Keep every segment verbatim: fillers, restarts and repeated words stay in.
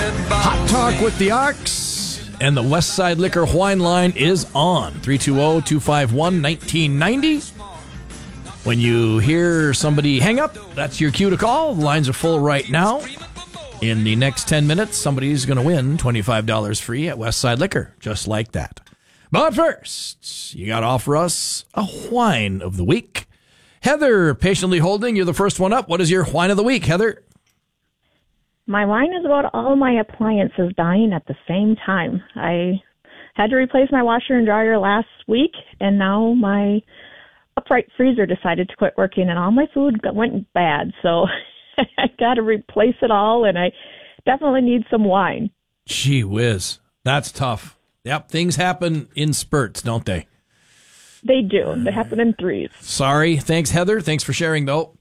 Hot Talk with the Ox and the West Side Liquor Wine Line is on. three two zero, two five one, one nine nine zero. When you hear somebody hang up, that's your cue to call. The lines are full right now. In the next ten minutes, somebody's going to win twenty-five dollars free at West Side Liquor, just like that. But first, you got to offer us a wine of the week. Heather, patiently holding, you're the first one up. What is your wine of the week, Heather? My wine is about all my appliances dying at the same time. I had to replace my washer and dryer last week, and now my upright freezer decided to quit working, and all my food went bad. So I got to replace it all, and I definitely need some wine. Gee whiz. That's tough. Yep, things happen in spurts, don't they? They do. They happen in threes. Sorry. Thanks, Heather. Thanks for sharing, though.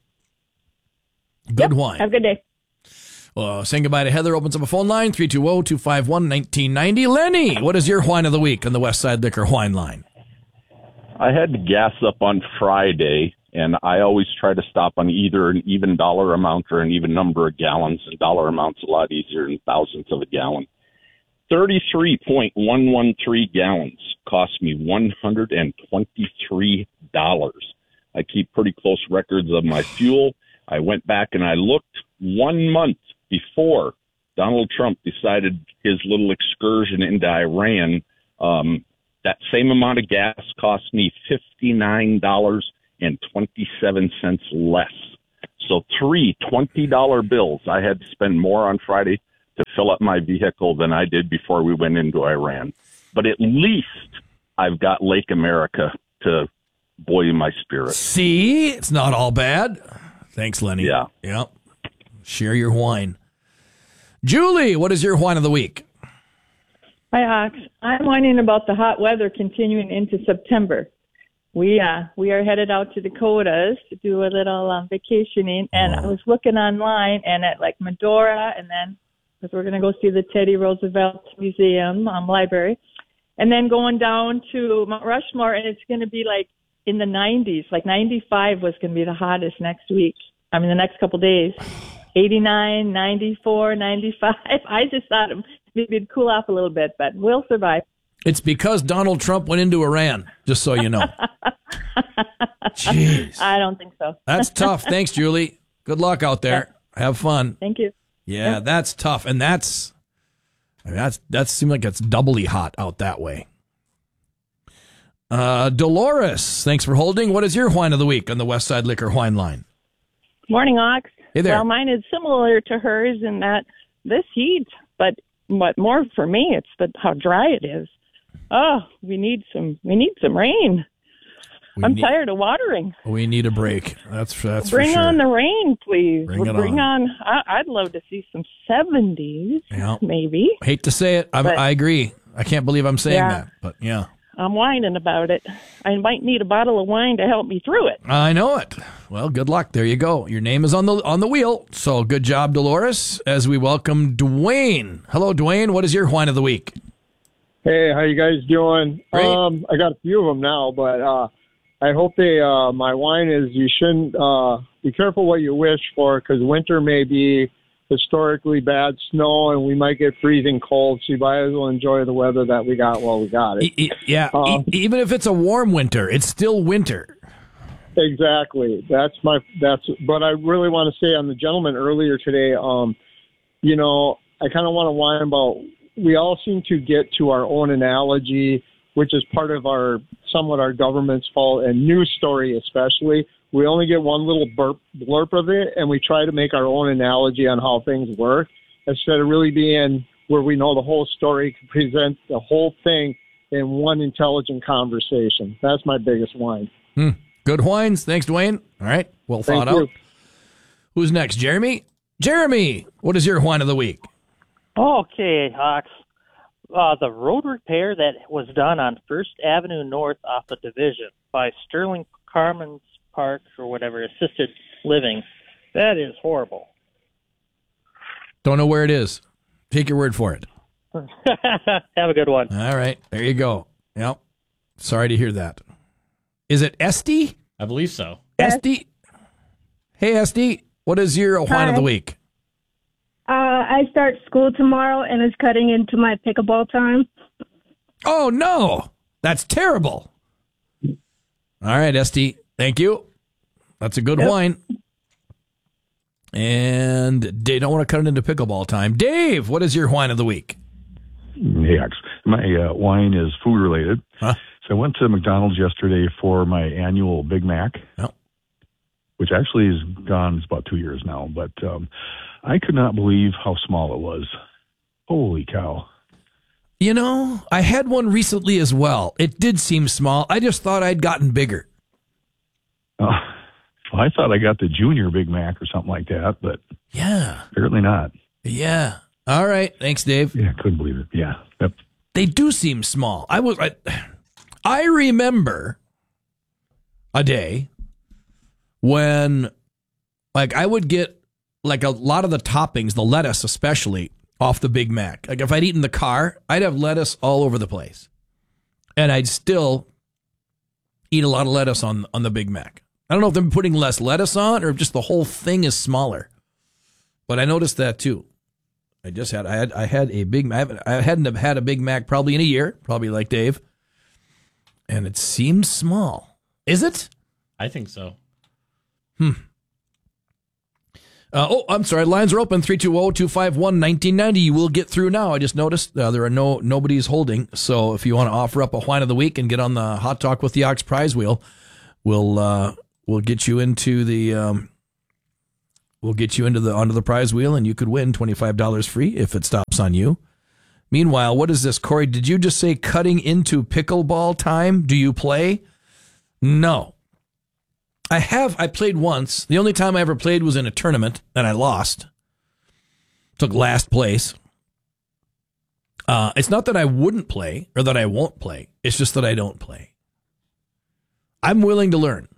Good yep. wine. Have a good day. Well, saying goodbye to Heather opens up a phone line, three two zero, two five one, one nine nine zero. Lenny, what is your wine of the week on the West Side Liquor Wine Line? I had to gas up on Friday, and I always try to stop on either an even dollar amount or an even number of gallons. And dollar amount's a lot easier than thousandths of a gallon. thirty-three point one one three gallons cost me one hundred twenty-three dollars. I keep pretty close records of my fuel. I went back and I looked one month before Donald Trump decided his little excursion into Iran. Um, that same amount of gas cost me fifty-nine dollars and twenty-seven cents less. So three twenty dollar bills. I had to spend more on Friday to fill up my vehicle than I did before we went into Iran. But at least I've got Lake America to buoy my spirit. See, it's not all bad. Thanks, Lenny. Yeah. Yep. Share your wine. Julie, what is your wine of the week? Hi, Ox. I'm whining about the hot weather continuing into September. We uh we are headed out to Dakotas to do a little um, vacationing, and oh. I was looking online and at like Medora, and then because we're going to go see the Teddy Roosevelt Museum um, Library, and then going down to Mount Rushmore, and it's going to be like in the nineties, like ninety-five was going to be the hottest next week. I mean, the next couple days, eighty-nine, ninety-four, ninety-five. I just thought maybe it'd cool off a little bit, but we'll survive. It's because Donald Trump went into Iran, just so you know. Jeez. I don't think so. That's tough. Thanks, Julie. Good luck out there. Yeah. Have fun. Thank you. Yeah, yeah, that's tough. And that's, I mean, that's that seems like it's doubly hot out that way. Uh, Dolores, thanks for holding. What is your wine of the week on the West Side Liquor Wine Line? Morning, Ox. Hey there. Well, mine is similar to hers in that this heat, but what more for me, it's the how dry it is. Oh, we need some. We need some rain. We I'm need, tired of watering. We need a break. That's that's bring for sure. on the rain, please. Bring it bring on. on I, I'd love to see some seventies, yeah. maybe. Hate to say it, I'm, but, I agree. I can't believe I'm saying yeah. that, but yeah. I'm whining about it. I might need a bottle of wine to help me through it. I know it. Well, good luck. There you go. Your name is on the on the wheel. So good job, Dolores, as we welcome Dwayne. Hello, Dwayne. What is your wine of the week? Hey, how you guys doing? Great. Um, I got a few of them now, but uh, I hope they. Uh, my wine is you shouldn't uh, be careful what you wish for, because winter may be historically bad snow, and we might get freezing cold. So you might as well enjoy the weather that we got while we got it. E- e- yeah, um, e- even if it's a warm winter, it's still winter. Exactly. That's my. That's. But I really want to say on the gentleman earlier today. Um, you know, I kind of want to whine about. We all seem to get to our own analogy, which is part of our somewhat our government's fault, and news story especially. We only get one little burp, blurb of it, and we try to make our own analogy on how things work instead of really being where we know the whole story, can present the whole thing in one intelligent conversation. That's my biggest whine. Hmm. Good whines. Thanks, Dwayne. All right. Well thought Thank you. out. Who's next? Jeremy? Jeremy, what is your whine of the week? Okay, Hawks. Uh, the road repair that was done on First Avenue North off the Division by Sterling Carmen's Park or whatever, assisted living, that is horrible. Don't know where it is. Take your word for it. Have a good one. All right. There you go. Yep. Sorry to hear that. Is it Esty? I believe so. Esty? Hey, Esty. What is your whine of the week? I start school tomorrow, and it's cutting into my pickleball time. Oh, no. That's terrible. All right, Esty. Thank you. That's a good yep. wine. And they don't want to cut it into pickleball time. Dave, what is your wine of the week? Hey, my uh, wine is food related. Huh? So I went to McDonald's yesterday for my annual Big Mac, oh. which actually is gone. It's about two years now. But um, I could not believe how small it was. Holy cow. You know, I had one recently as well. It did seem small. I just thought I'd gotten bigger. Oh, well, I thought I got the junior Big Mac or something like that, but yeah, apparently not. Yeah. All right. Thanks, Dave. Yeah, couldn't believe it. Yeah. Yep. They do seem small. I was. I, I remember a day when, like, I would get like a lot of the toppings, the lettuce especially, off the Big Mac. Like if I'd eaten the car, I'd have lettuce all over the place. And I'd still eat a lot of lettuce on, on the Big Mac. I don't know if they're putting less lettuce on or if just the whole thing is smaller. But I noticed that too. I just had I had I had a Big Mac. I hadn't have had a Big Mac probably in a year, probably like Dave. And it seemed small. Is it? I think so. Hmm. Uh, oh, I'm sorry. Lines are open. three two zero, two five one, one nine nine zero. You will get through now. I just noticed uh, there are no nobody's holding. So if you want to offer up a wine of the week and get on the Hot Talk with the Ox prize wheel, we'll uh, we'll get you into the um, we'll get you into the onto the prize wheel, and you could win twenty-five dollars free if it stops on you. Meanwhile, what is this, Corey? Did you just say cutting into pickleball time? Do you play? No. I have. I played once. The only time I ever played was in a tournament, and I lost. Took last place. Uh, it's not that I wouldn't play or that I won't play. It's just that I don't play. I'm willing to learn.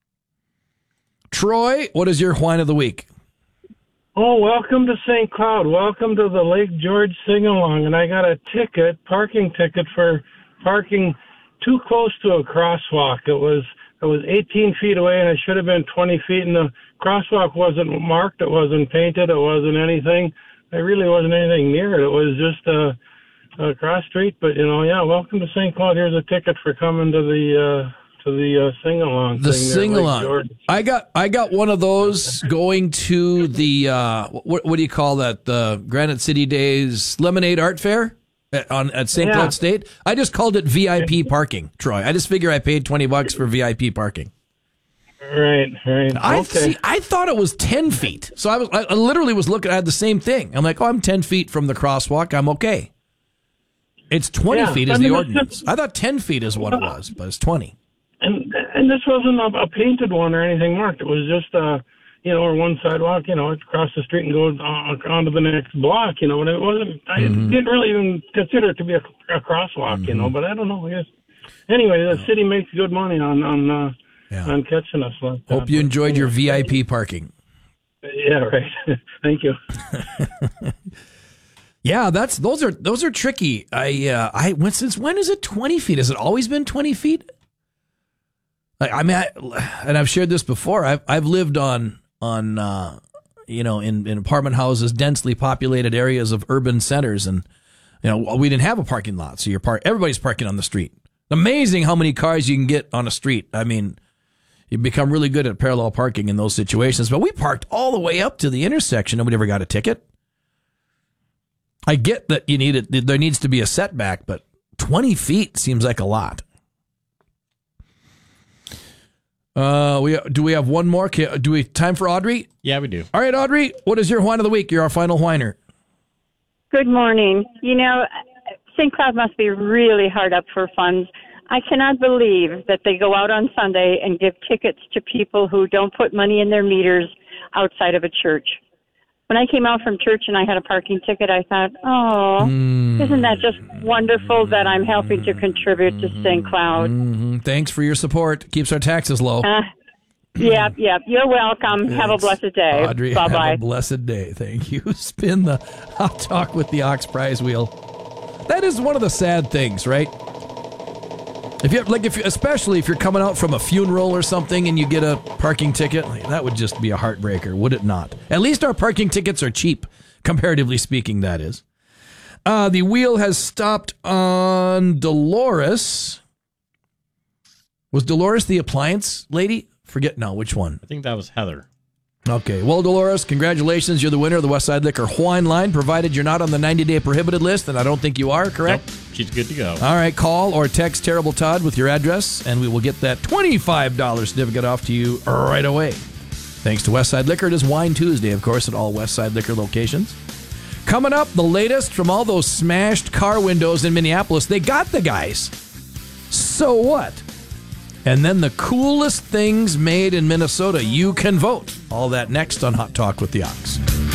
Troy, what is your wine of the week? Oh, welcome to Saint Cloud. Welcome to the Lake George sing-along. And I got a ticket, parking ticket for parking too close to a crosswalk. It was... It was eighteen feet away, and it should have been twenty feet, and the crosswalk wasn't marked. It wasn't painted. It wasn't anything. There really wasn't anything near it. It was just a, a cross street. But, you know, yeah, welcome to Saint Cloud. Here's a ticket for coming to the uh, to the uh, sing-along. The sing-along. I got I got one of those going to the, uh, what, what do you call that, the Granite City Days Lemonade Art Fair? At, on at Saint Yeah. Cloud State. I just called it V I P parking, Troy. I just figure I paid twenty bucks for V I P parking. Right, right. I okay. see. I thought it was ten feet. So I was. I literally was looking. I had the same thing. I'm like, oh, I'm ten feet from the crosswalk. I'm okay. It's twenty yeah, feet is I mean, the ordinance. I thought ten feet is what it was, but it's twenty. And and this wasn't a, a painted one or anything marked. It was just uh you know, or one sidewalk, you know, across the street and go on, on to the next block, you know, and it wasn't, I mm-hmm. didn't really even consider it to be a, a crosswalk, mm-hmm. you know, but I don't know, I guess. Anyway, the no. city makes good money on, on, uh, yeah. on catching us. Like Hope that. you enjoyed your V I P parking. Yeah, right. Thank you. Yeah, that's, those are, those are tricky. I, uh, I went, since when is it twenty feet? Has it always been twenty feet? Like, I mean, I, and I've shared this before. I've, I've lived on, on, uh, you know, in, in apartment houses, densely populated areas of urban centers. And, you know, we didn't have a parking lot. So you're park, everybody's parking on the street. Amazing how many cars you can get on a street. I mean, you become really good at parallel parking in those situations. But we parked all the way up to the intersection. Nobody ever got a ticket. I get that you need it. There needs to be a setback, but twenty feet seems like a lot. Uh, we do we have one more? Do we time for Audrey? Yeah, we do. All right, Audrey, what is your wine of the week? You're our final whiner. Good morning. You know, Saint Cloud must be really hard up for funds. I cannot believe that they go out on Sunday and give tickets to people who don't put money in their meters outside of a church. When I came out from church and I had a parking ticket, I thought, oh, mm. isn't that just wonderful that I'm helping to contribute to Saint Cloud? Mm-hmm. Thanks for your support. Keeps our taxes low. Uh, yep, yep. You're welcome. Thanks. Have a blessed day. Audrey, Bye-bye. Have a blessed day. Thank you. Spin the Hot Talk with the Ox prize wheel. That is one of the sad things, right? If you like, if you, especially if you're coming out from a funeral or something and you get a parking ticket, that would just be a heartbreaker, would it not? At least our parking tickets are cheap comparatively speaking, that is. Uh, the wheel has stopped on Dolores. Was Dolores the appliance lady? Forget now, which one? I think that was Heather. Okay. Well, Dolores, congratulations. You're the winner of the Westside Liquor wine line, provided you're not on the ninety-day prohibited list, and I don't think you are, correct? Nope. She's good to go. All right. Call or text Terrible Todd with your address, and we will get that twenty-five dollars certificate off to you right away. Thanks to Westside Liquor. It is Wine Tuesday, of course, at all Westside Liquor locations. Coming up, the latest from all those smashed car windows in Minneapolis. They got the guys. So what? And then the coolest things made in Minnesota. You can vote. All that next on Hot Talk with the Ox.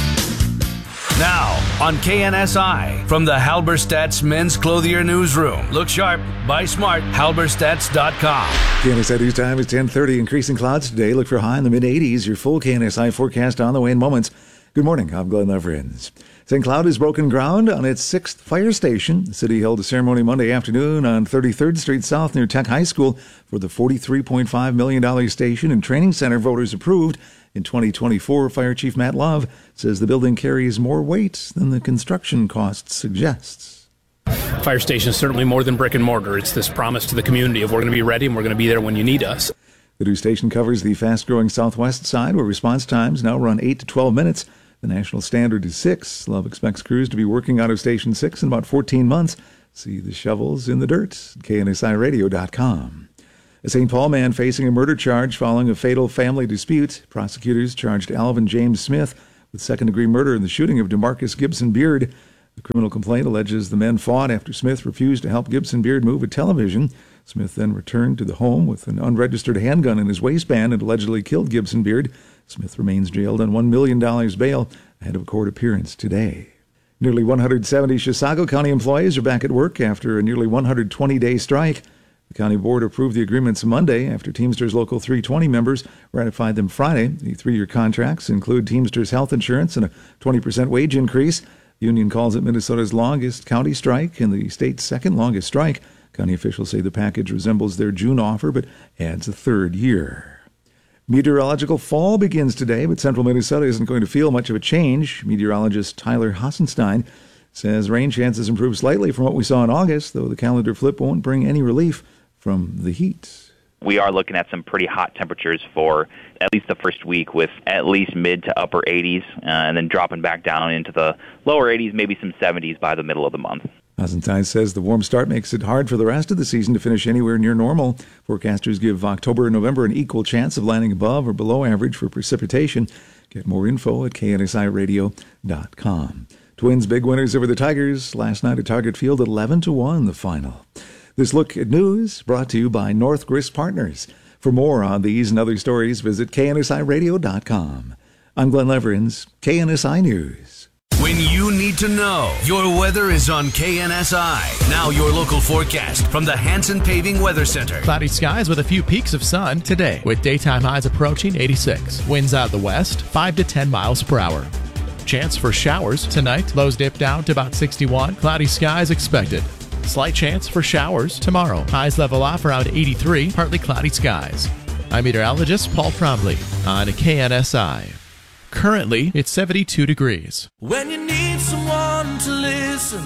Now on K N S I from the Halberstadt's Men's Clothier Newsroom. Look sharp, buy smart, halberstadts dot com. K N S I News Time is ten thirty. Increasing clouds today. Look for high in the mid eighties. Your full K N S I forecast on the way in moments. Good morning. I'm Glenn Leverins. Saint Cloud has broken ground on its sixth fire station. The city held a ceremony Monday afternoon on thirty-third Street South near Tech High School for the forty-three point five million dollars station and training center voters approved in twenty twenty-four. Fire Chief Matt Love says the building carries more weight than the construction cost suggests. Fire station is certainly more than brick and mortar. It's this promise to the community of we're going to be ready and we're going to be there when you need us. The new station covers the fast-growing southwest side where response times now run eight to twelve minutes. The national standard is six. Love expects crews to be working out of Station six in about fourteen months. See the shovels in the dirt at K N S I radio dot com. A Saint Paul man facing a murder charge following a fatal family dispute. Prosecutors charged Alvin James Smith with second-degree murder in the shooting of DeMarcus Gibson Beard. The criminal complaint alleges the men fought after Smith refused to help Gibson Beard move a television. Smith then returned to the home with an unregistered handgun in his waistband and allegedly killed Gibson Beard. Smith remains jailed on one million dollars bail ahead of a court appearance today. Nearly one hundred seventy Chisago County employees are back at work after a nearly one hundred twenty day strike. The county board approved the agreements Monday after Teamsters Local three twenty members ratified them Friday. The three-year contracts include Teamsters health insurance and a twenty percent wage increase. The union calls it Minnesota's longest county strike and the state's second longest strike. County officials say the package resembles their June offer but adds a third year. Meteorological fall begins today, but central Minnesota isn't going to feel much of a change. Meteorologist Tyler Hassenstein says rain chances improve slightly from what we saw in August, though the calendar flip won't bring any relief from the heat. We are looking at some pretty hot temperatures for at least the first week with at least mid to upper eighties, uh, and then dropping back down into the lower eighties, maybe some seventies by the middle of the month. Hassenstein says the warm start makes it hard for the rest of the season to finish anywhere near normal. Forecasters give October and November an equal chance of landing above or below average for precipitation. Get more info at K N S I radio dot com. Twins big winners over the Tigers last night at Target Field, eleven to one the final. This look at news brought to you by North Grist Partners. For more on these and other stories, visit K N S I radio dot com. I'm Glenn Leverins, K N S I News. When you need to know, your weather is on K N S I. Now your local forecast from the Hanson Paving Weather Center. Cloudy skies with a few peaks of sun today, with daytime highs approaching eighty-six. Winds out of the west, five to ten miles per hour. Chance for showers tonight. Lows dip down to about sixty-one. Cloudy skies expected. Slight chance for showers tomorrow. Highs level off around eighty-three. Partly cloudy skies. I'm meteorologist Paul Trombley on K N S I. Currently, it's seventy-two degrees. When you need someone to listen,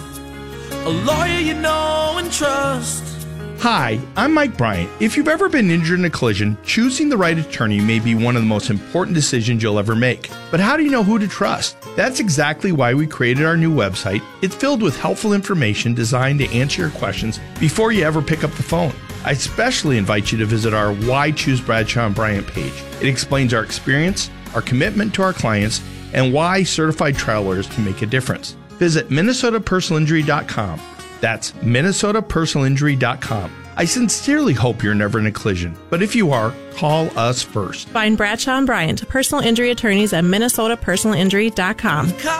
a lawyer you know and trust. Hi, I'm Mike Bryant. If you've ever been injured in a collision, choosing the right attorney may be one of the most important decisions you'll ever make. But how do you know who to trust? That's exactly why we created our new website. It's filled with helpful information designed to answer your questions before you ever pick up the phone. I especially invite you to visit our Why Choose Bradshaw and Bryant page. It explains our experience, our commitment to our clients, and why certified trial lawyers can make a difference. Visit Minnesota Personal Injury dot com. That's Minnesota Personal Injury dot com. I sincerely hope you're never in a collision, but if you are, call us first. Find Bradshaw and Bryant, personal injury attorneys at Minnesota Personal Injury dot com.